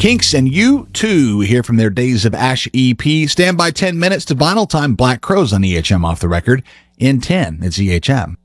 Kinks and U2 here from their Days of Ash EP. Stand by 10 minutes to Vinyl Time. Black Crowes on EHM off the record in 10. It's EHM.